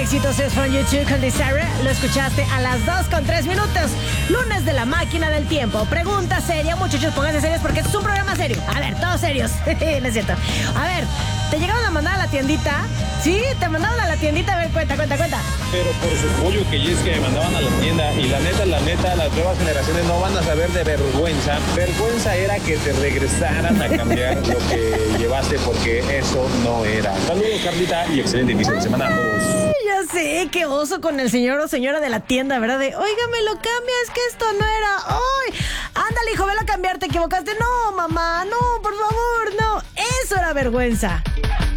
Besitos es from YouTube con Desire. Lo escuchaste a las 2:03. Lunes de la máquina del tiempo. Pregunta seria, muchachos, pónganse serios porque esto es un programa serio. A ver, todos serios. No es cierto. A ver, ¿te llegaron a mandar a la tiendita? ¿Sí? ¿Te mandaron a la tiendita? A ver, cuenta. Pero por su pollo que es que me mandaban a la tienda. Y la neta, las nuevas generaciones no van a saber de vergüenza. Vergüenza era que te regresaran a cambiar lo que llevaste porque eso no era. Saludos, Carlita, y excelente inicio de semana a todos. Ya sé, qué oso con el señor o señora de la tienda, ¿verdad? De, oiga, me lo cambias, que esto no era. ¡Ay! Ándale, hijo, velo a cambiar, te equivocaste. No, mamá, no, por favor, no. Eso era vergüenza.